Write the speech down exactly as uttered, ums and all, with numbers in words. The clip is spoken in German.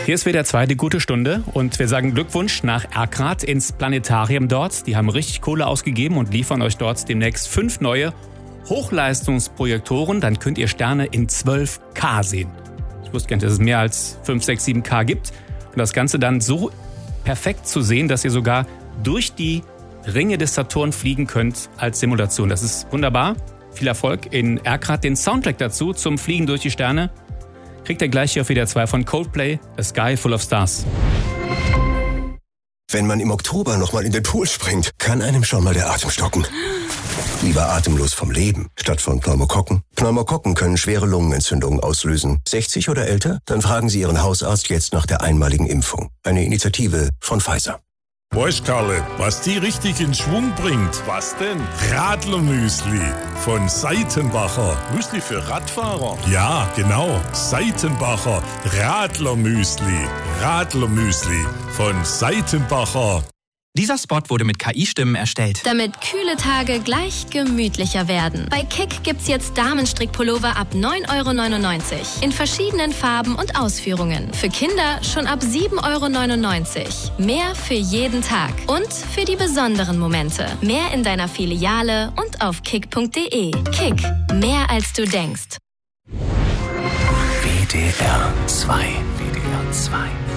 Hier ist wieder zweite gute Stunde und wir sagen Glückwunsch nach Erkrath ins Planetarium dort. Die haben richtig Kohle ausgegeben und liefern euch dort demnächst fünf neue Hochleistungsprojektoren. Dann könnt ihr Sterne in zwölf K sehen. Ich wusste gar nicht, dass es mehr als fünf, sechs, sieben K gibt. Und das Ganze dann so perfekt zu sehen, dass ihr sogar durch die Ringe des Saturn fliegen könnt als Simulation. Das ist wunderbar. Viel Erfolg in Erkrath. Den Soundtrack dazu zum Fliegen durch die Sterne kriegt ihr gleich hier auf W D R zwei von Coldplay, A Sky Full of Stars. Wenn man im Oktober nochmal in den Pool springt, kann einem schon mal der Atem stocken. Lieber atemlos vom Leben, statt von Pneumokokken. Pneumokokken können schwere Lungenentzündungen auslösen. sechzig oder älter? Dann fragen Sie Ihren Hausarzt jetzt nach der einmaligen Impfung. Eine Initiative von Pfizer. Weißt Karle, was die richtig in Schwung bringt? Was denn? Radlermüsli von Seitenbacher. Müsli für Radfahrer? Ja, genau. Seitenbacher Radlermüsli. Radlermüsli von Seitenbacher. Dieser Spot wurde mit K I-Stimmen erstellt. Damit kühle Tage gleich gemütlicher werden. Bei Kick gibt's jetzt Damenstrickpullover ab neun Euro neunundneunzig. In verschiedenen Farben und Ausführungen. Für Kinder schon ab sieben Euro neunundneunzig. Mehr für jeden Tag. Und für die besonderen Momente. Mehr in deiner Filiale und auf kick punkt de. Kick. Mehr als du denkst. W D R zwei. W D R zwei.